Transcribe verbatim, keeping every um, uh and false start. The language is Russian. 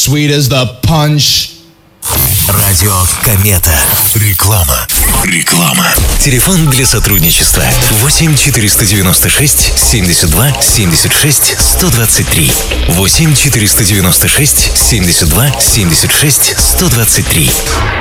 sweet as the punch. Радио Комета. Реклама. Реклама. Телефон для сотрудничества восемь четыреста девяносто шесть семьдесят два семьдесят шесть сто двадцать три. восемь четыреста девяносто шесть семьдесят два семьдесят шесть сто двадцать три.